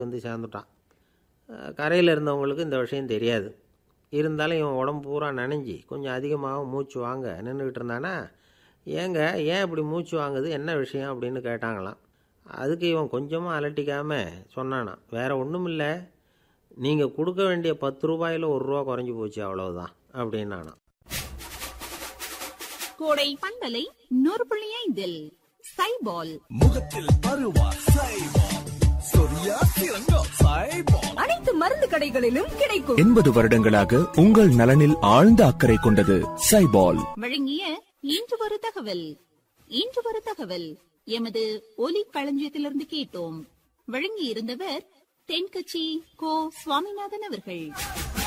வந்து சேர்ந்துட்டான். கரையில் இருந்தவங்களுக்கு இந்த விஷயம் தெரியாது. இருந்தாலும் இவன் உடம்பு பூரா நனைஞ்சி கொஞ்சம் அதிகமாகவும் மூச்சு வாங்க நின்றுக்கிட்டு இருந்தானா, ஏங்க ஏன் இப்படி மூச்சு வாங்குது, என்ன விஷயம் அப்படின்னு கேட்டாங்களாம். அதுக்கு இவன் கொஞ்சமாக அலட்டிக்காமல் சொன்னானான், வேற ஒன்றும் இல்லை, நீங்கள் கொடுக்க வேண்டிய 10 ரூபாயில் 1 ரூபா குறைஞ்சி போச்சு, அவ்வளவுதான் அப்படின்னானான். கோடை பண்பலை 100.5 சைபால் முகத்தில் பருவா சைபால், சொரியா சிறங்கா சைபால், அனைத்து மருந்து கடைகளிலும் கிடைக்கும். 80 வருடங்களாக உங்கள் நலனில் ஆழ்ந்த அக்கறை கொண்டது சைபால். வழங்கிய இன்று ஒரு தகவல். இன்று ஒரு தகவல் எமது ஒலி களஞ்சியத்திலிருந்து கேட்டோம். வழங்கி இருந்தவர் தென்கட்சி கோ சுவாமிநாதன் அவர்கள்.